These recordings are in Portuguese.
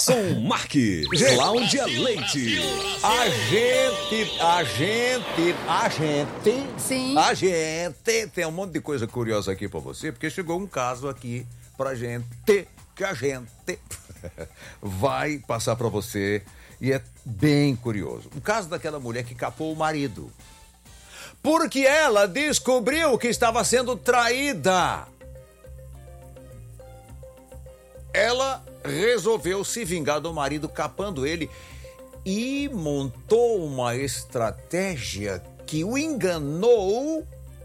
Som Marques, Cláudia Leite. Sim. A gente tem um monte de coisa curiosa aqui pra você, porque chegou um caso aqui pra gente, que a gente vai passar pra você, e é bem curioso. O caso daquela mulher que capou o marido, porque ela descobriu que estava sendo traída. Ela resolveu se vingar do marido capando ele e montou uma estratégia que o enganou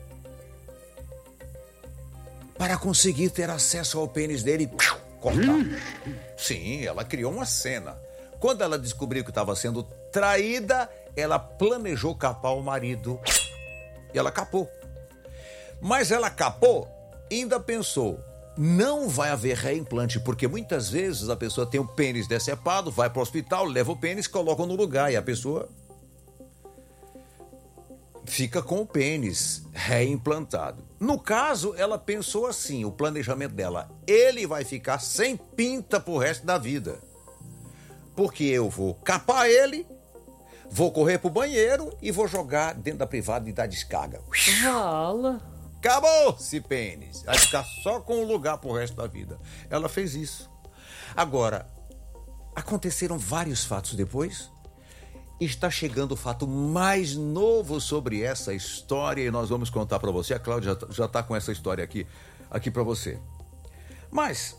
para conseguir ter acesso ao pênis dele e cortar. Sim, ela criou uma cena. Quando ela descobriu que estava sendo traída, ela planejou capar o marido e ela capou. Mas ela capou e ainda pensou: não vai haver reimplante, porque muitas vezes a pessoa tem o pênis decepado, vai para o hospital, leva o pênis, coloca no lugar e a pessoa fica com o pênis reimplantado. No caso, ela pensou assim, o planejamento dela: ele vai ficar sem pinta pro resto da vida, porque eu vou capar ele, vou correr pro banheiro e vou jogar dentro da privada e dar descarga. Vala. Acabou-se pênis. Vai ficar só com o lugar pro resto da vida. Ela fez isso. Agora, aconteceram vários fatos depois. Está chegando o fato mais novo sobre essa história e nós vamos contar para você. A Cláudia já está com essa história aqui para você. Mas,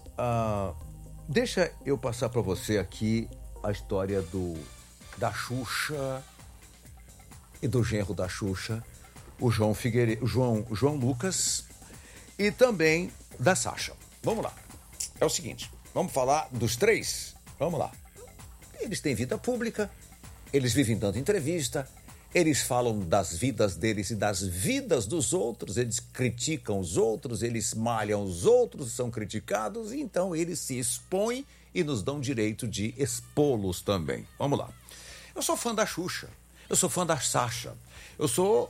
deixa eu passar para você aqui a história da Xuxa e do genro da Xuxa, o João Figueiredo, João Lucas, e também da Sasha. Vamos lá. É o seguinte, vamos falar dos três? Vamos lá. Eles têm vida pública, eles vivem dando entrevista, eles falam das vidas deles e das vidas dos outros, eles criticam os outros, eles malham os outros, são criticados, e então eles se expõem e nos dão direito de expô-los também. Vamos lá. Eu sou fã da Xuxa, eu sou fã da Sasha, eu sou...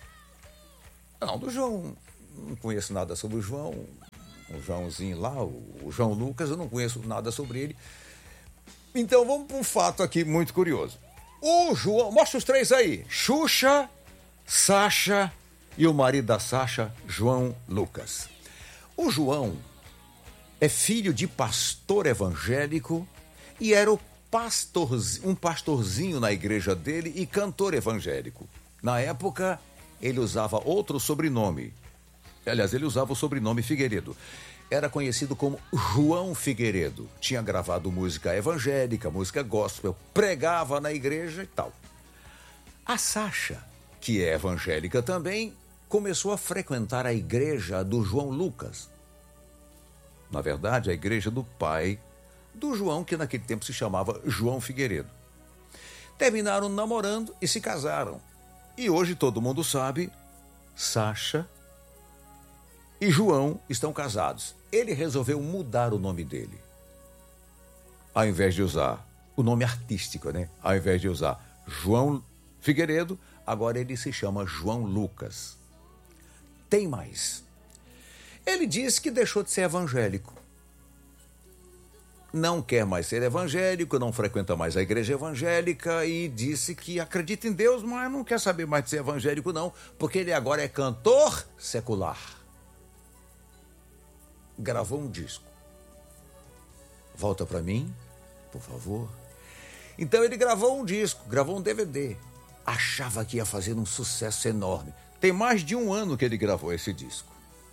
Não, do João, não conheço nada sobre o João, o Joãozinho lá, o João Lucas, eu não conheço nada sobre ele. Então vamos para um fato aqui muito curioso. O João, mostra os três aí, Xuxa, Sasha e o marido da Sasha, João Lucas. O João é filho de pastor evangélico e era um pastorzinho na igreja dele e cantor evangélico. Na época, ele usava outro sobrenome. Aliás, ele usava o sobrenome Figueiredo. Era conhecido como João Figueiredo. Tinha gravado música evangélica, música gospel, pregava na igreja e tal. A Sasha, que é evangélica também, começou a frequentar a igreja do João Lucas. Na verdade, a igreja do pai do João, que naquele tempo se chamava João Figueiredo. Terminaram namorando e se casaram. E hoje todo mundo sabe, Sasha e João estão casados. Ele resolveu mudar o nome dele. Ao invés de usar o nome artístico, né? Ao invés de usar João Figueiredo, agora ele se chama João Lucas. Tem mais. Ele disse que deixou de ser evangélico. Não quer mais ser evangélico, não frequenta mais a igreja evangélica e disse que acredita em Deus, mas não quer saber mais de ser evangélico não, porque ele agora é cantor secular. Gravou um disco. Volta pra mim, por favor. Então ele gravou um disco, gravou um DVD. Achava que ia fazer um sucesso enorme. Tem mais de 1 ano que ele gravou esse disco.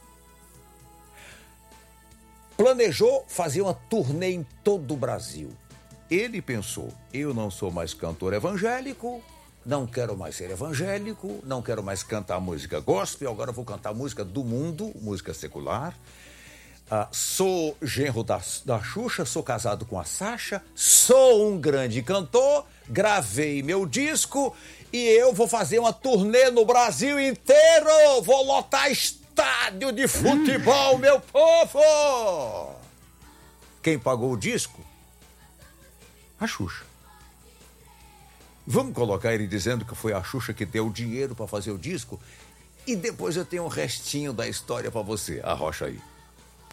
Planejou fazer uma turnê em todo o Brasil. Ele pensou: eu não sou mais cantor evangélico, não quero mais ser evangélico, não quero mais cantar música gospel, agora vou cantar música do mundo, música secular. Sou genro da Xuxa, sou casado com a Sasha, sou um grande cantor, gravei meu disco e eu vou fazer uma turnê no Brasil inteiro, vou lotar estádio de futebol, meu povo! Quem pagou o disco? A Xuxa. Vamos colocar ele dizendo que foi a Xuxa que deu o dinheiro para fazer o disco? E depois eu tenho um restinho da história para você. Arrocha aí.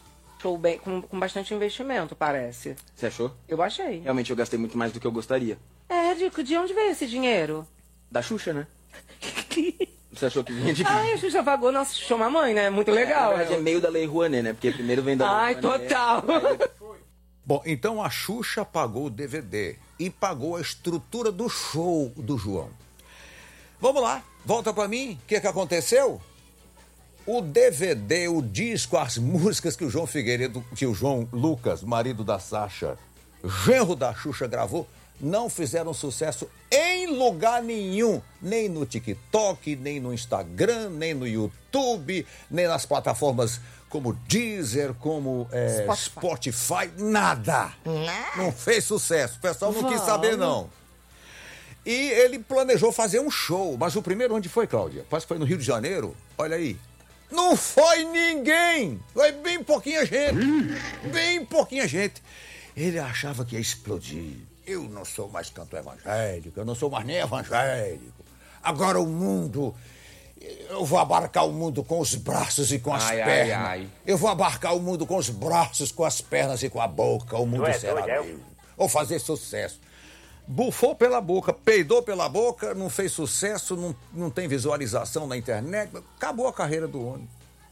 show bem, com bastante investimento, parece. Você achou? Eu achei. Realmente eu gastei muito mais do que eu gostaria. De onde veio esse dinheiro? Da Xuxa, né? Você achou que vinha de quê? Ai, a Xuxa pagou nosso show mamãe, né? Muito legal. Na verdade, é meio da Lei Rouanet, né? Porque primeiro vem da Ai, Lei Rouanet. total. Bom, então a Xuxa pagou o DVD e pagou a estrutura do show do João. Vamos lá, volta pra mim. O que aconteceu? O DVD, o disco, as músicas que o João Figueiredo, que o João Lucas, marido da Sasha, genro da Xuxa, gravou, não fizeram sucesso em lugar nenhum. Nem no TikTok, nem no Instagram, nem no YouTube, nem nas plataformas como Deezer, como Spotify, nada. Não fez sucesso. O pessoal não quis saber, não. E ele planejou fazer um show. Mas o primeiro onde foi, Cláudia? Parece que foi no Rio de Janeiro. Olha aí. Não foi ninguém. Foi bem pouquinha gente. Bem pouquinha gente. Ele achava que ia explodir. Eu não sou mais canto evangélico. Eu não sou mais nem evangélico. Agora o mundo... Eu vou abarcar o mundo com os braços e com as pernas. Eu vou abarcar o mundo com os braços, com as pernas e com a boca. O mundo será meu. Vou fazer sucesso. Bufou pela boca, peidou pela boca, não fez sucesso, não tem visualização na internet. Acabou a carreira do homem.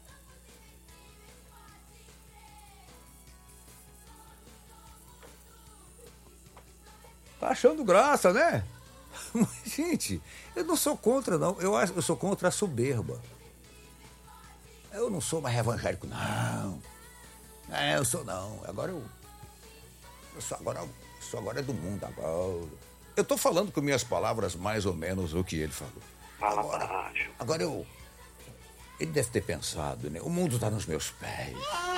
Tá achando graça, né? Mas, gente, eu não sou contra, não. Eu sou contra a soberba. Eu não sou mais evangélico, não. Eu sou não. Agora isso agora é do mundo agora. Eu tô falando com minhas palavras mais ou menos o que ele falou. Agora ele deve ter pensado, né? O mundo tá nos meus pés.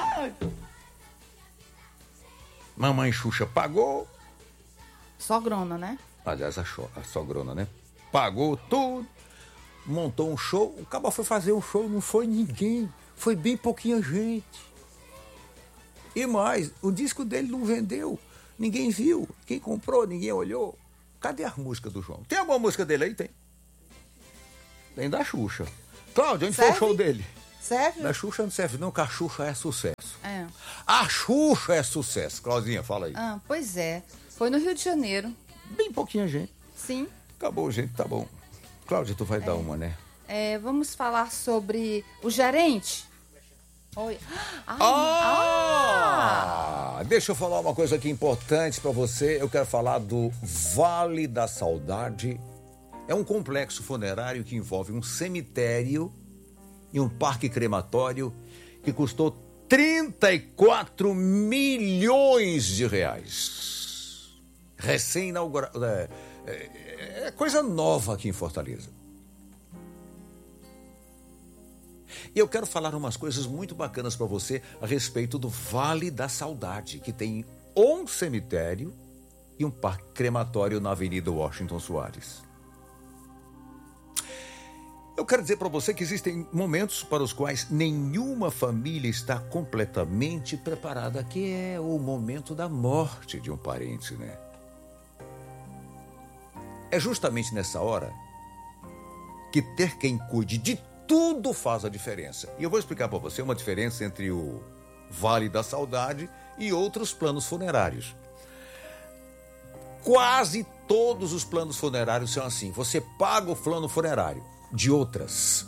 Mamãe Xuxa pagou. Sogrona, né? Aliás, a sogrona, né? Pagou tudo, montou um show. O cabo foi fazer um show, não foi ninguém. Foi bem pouquinha gente. E mais, o disco dele não vendeu. Ninguém viu. Quem comprou, ninguém olhou. Cadê a música do João? Tem alguma música dele aí? Tem. Tem da Xuxa. Cláudio, onde foi o show dele? Serve? Da Xuxa não serve não, que a Xuxa é sucesso. É. A Xuxa é sucesso. Claudinha, fala aí. Pois é. Foi no Rio de Janeiro. Bem pouquinha gente. Sim. Acabou, gente, tá bom. Cláudia, tu vai dar uma, né? Vamos falar sobre o gerente. Oi. Deixa eu falar uma coisa aqui importante pra você. Eu quero falar do Vale da Saudade. É um complexo funerário que envolve um cemitério e um parque crematório que custou 34 milhões de reais. Recém-inaugurado. É coisa nova aqui em Fortaleza. E eu quero falar umas coisas muito bacanas para você a respeito do Vale da Saudade, que tem um cemitério e um parque crematório na Avenida Washington Soares. Eu quero dizer para você que existem momentos para os quais nenhuma família está completamente preparada, que é o momento da morte de um parente, né? É justamente nessa hora que ter quem cuide de tudo faz a diferença. E eu vou explicar para você uma diferença entre o Vale da Saudade e outros planos funerários. Quase todos os planos funerários são assim. Você paga o plano funerário de outras.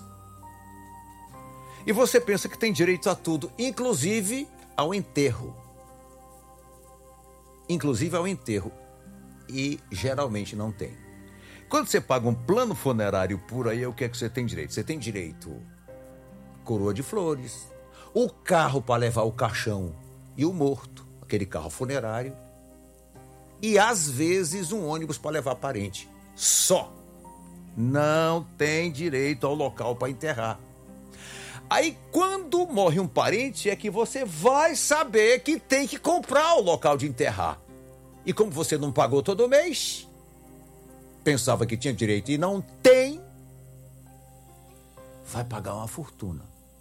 E você pensa que tem direito a tudo, inclusive ao enterro. Inclusive ao enterro. E geralmente não tem. Quando você paga um plano funerário por aí, o que é que você tem direito? Você tem direito coroa de flores, o carro para levar o caixão e o morto, aquele carro funerário, e às vezes um ônibus para levar parente. Só. Não tem direito ao local para enterrar. Aí quando morre um parente é que você vai saber que tem que comprar o local de enterrar. E como você não pagou todo mês, pensava que tinha direito e não tem, vai pagar uma fortuna.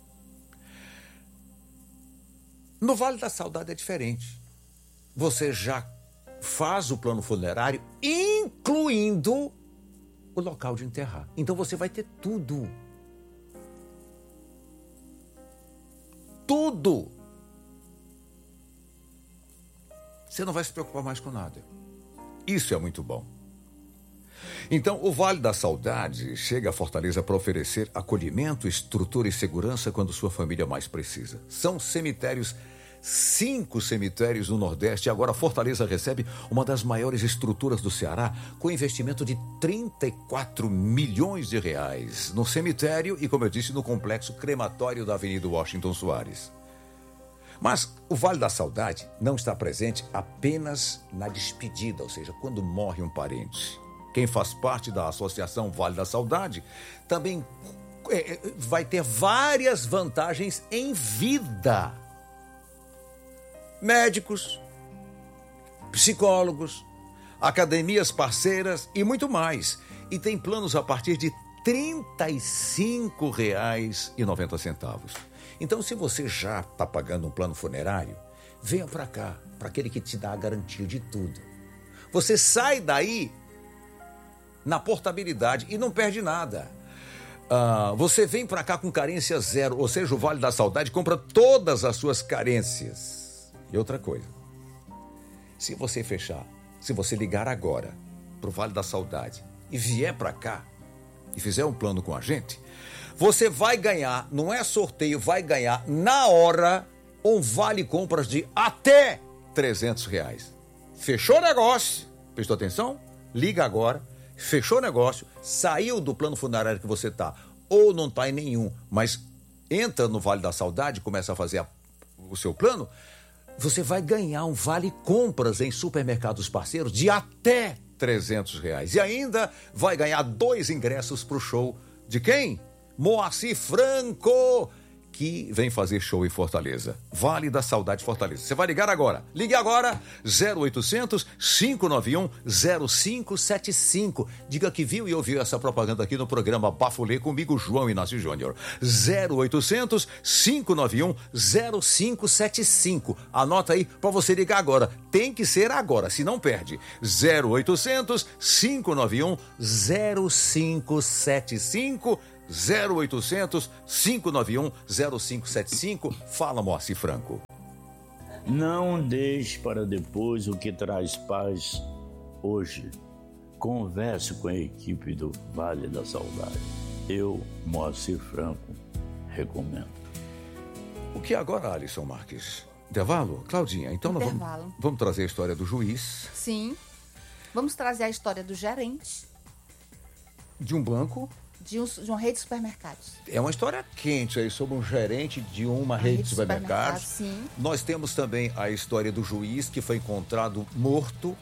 No Vale da Saudade é diferente. Você já faz o plano funerário, incluindo o local de enterrar. Então você vai ter tudo. Tudo. Você não vai se preocupar mais com nada. Isso é muito bom. Então, o Vale da Saudade chega a Fortaleza para oferecer acolhimento, estrutura e segurança quando sua família mais precisa. São cemitérios, 5 cemitérios no Nordeste, e agora Fortaleza recebe uma das maiores estruturas do Ceará, com investimento de 34 milhões de reais no cemitério e, como eu disse, no complexo crematório da Avenida Washington Soares. Mas o Vale da Saudade não está presente apenas na despedida, ou seja, quando morre um parente. Quem faz parte da Associação Vale da Saudade também vai ter várias vantagens em vida. Médicos, psicólogos, academias parceiras e muito mais. E tem planos a partir de R$ 35,90. Então, se você já está pagando um plano funerário, venha para cá, para aquele que te dá a garantia de tudo. Você sai daí na portabilidade e não perde nada. Você vem para cá com carência zero, ou seja, o Vale da Saudade compra todas as suas carências. E outra coisa, se você ligar agora para o Vale da Saudade e vier para cá e fizer um plano com a gente, você vai ganhar, não é sorteio, vai ganhar na hora um vale compras de até R$ 300. Fechou o negócio? Prestou atenção? Liga agora. Fechou o negócio, saiu do plano funerário que você está, ou não está em nenhum, mas entra no Vale da Saudade, começa a fazer o seu plano, você vai ganhar um vale compras em supermercados parceiros de até R$ 300. E ainda vai ganhar 2 ingressos para o show de quem? Moacir Franco, que vem fazer show em Fortaleza. Vale da Saudade Fortaleza. Você vai ligar agora. Ligue agora, 0800 591 0575. Diga que viu e ouviu essa propaganda aqui no programa Bafulê comigo, João Inácio Júnior. 0800 591 0575. Anota aí para você ligar agora. Tem que ser agora, se não perde. 0800 591 0575. 0800 591 0575. Fala, Moacir Franco. Não deixe para depois o que traz paz hoje. Converse com a equipe do Vale da Saudade. Eu, Moacir Franco, recomendo. O que agora, Alisson Marques? Intervalo? Claudinha, então nós vamos trazer a história do juiz. Sim. Vamos trazer a história do gerente. De um banco. De uma rede de supermercados. É uma história quente aí sobre um gerente de uma rede de supermercados. Sim. Nós temos também a história do juiz que foi encontrado morto.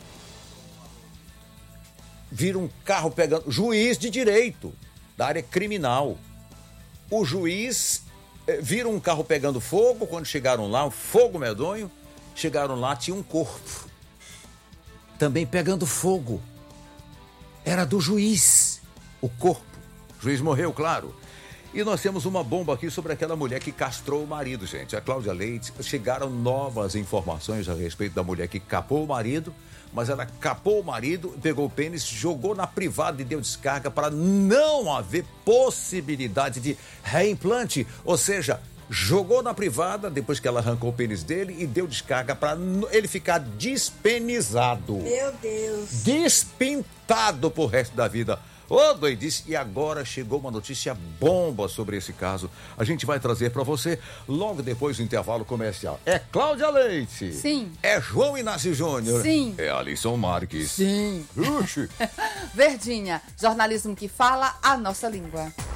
Vira um carro pegando... Juiz de direito, da área criminal. O juiz vira um carro pegando fogo. Quando chegaram lá, um fogo medonho. Chegaram lá, tinha um corpo. Também pegando fogo. Era do juiz. O corpo. O juiz morreu, claro. E nós temos uma bomba aqui sobre aquela mulher que castrou o marido, gente. A Cláudia Leite. Chegaram novas informações a respeito da mulher que capou o marido, mas ela capou o marido, pegou o pênis, jogou na privada e deu descarga para não haver possibilidade de reimplante. Ou seja, jogou na privada depois que ela arrancou o pênis dele e deu descarga para ele ficar despenizado. Meu Deus. Despintado pro resto da vida. Ô, doidice, e agora chegou uma notícia bomba sobre esse caso. A gente vai trazer para você logo depois do intervalo comercial. É Cláudia Leite. Sim. É João Inácio Júnior. Sim. É Alisson Marques. Sim. Uxi. Verdinha, jornalismo que fala a nossa língua.